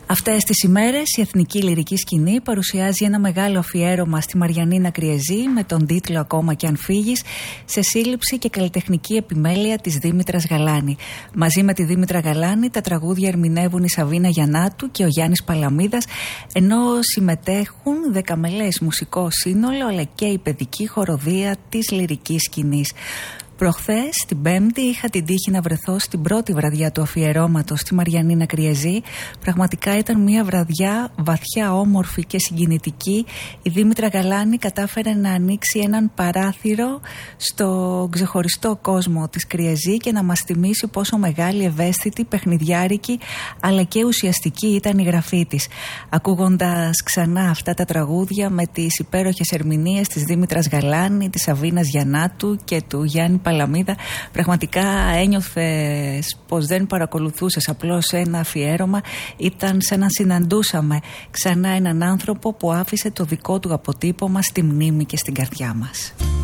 Αυτές τις ημέρες η Εθνική Λυρική Σκηνή παρουσιάζει ένα μεγάλο αφιέρωμα στη Μαριανίνα Κριεζή με τον τίτλο «Ακόμα κι αν φύγεις», σε σύλληψη και καλλιτεχνική επιμέλεια της Δήμητρας Γαλάνη. Μαζί με τη Δήμητρα Γαλάνη τα τραγούδια ερμηνεύουν η Σαβίνα Γιαννάτου και ο Γιάννης Παλαμίδας, ενώ συμμετέχουν 10 μελές μουσικό σύνολο αλλά και η παιδική χοροδία της Λυρικής Σκηνής. Προχθές, την Πέμπτη, είχα την τύχη να βρεθώ στην πρώτη βραδιά του αφιερώματος στη Μαριανίνα Κριεζή. Πραγματικά ήταν μια βραδιά βαθιά όμορφη και συγκινητική. Η Δήμητρα Γαλάνη κατάφερε να ανοίξει έναν παράθυρο στο ξεχωριστό κόσμο της Κριεζή και να μας θυμίσει πόσο μεγάλη, ευαίσθητη, παιχνιδιάρικη αλλά και ουσιαστική ήταν η γραφή της. Ακούγοντας ξανά αυτά τα τραγούδια με τις υπέροχες ερμηνείες της Δήμητρας Γαλάνη, της Σαβίνας Γιαννάτου και του Γιάννη Παλαμίδα, πραγματικά ένιωθες πως δεν παρακολουθούσες απλώς ένα αφιέρωμα, ήταν σαν να συναντούσαμε ξανά έναν άνθρωπο που άφησε το δικό του αποτύπωμα στη μνήμη και στην καρδιά μας.